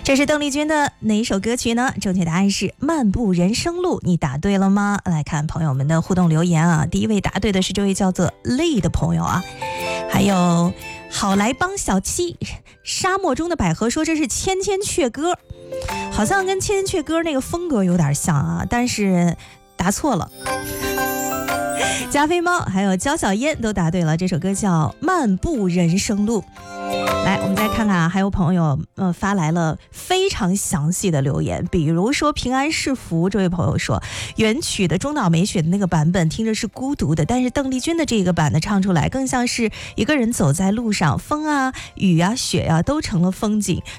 这是邓丽君的哪一首歌曲呢？正确答案是《漫步人生路》，你答对了吗？来看朋友们的互动留言啊，第一位答对的是这位叫做丽的朋友啊，还有好来帮小七，沙漠中的百合说这是千千阙歌，好像跟千千阙歌那个风格有点像啊，但是答错了。加菲猫还有焦小烟都答对了，这首歌叫《漫步人生路》。来，我们再看看啊，还有朋友发来了非常详细的留言，比如说平安是福这位朋友说，原曲的中岛美雪的那个版本听着是孤独的，但是邓丽君的这个版的唱出来更像是一个人走在路上，风啊雨啊雪啊都成了风景，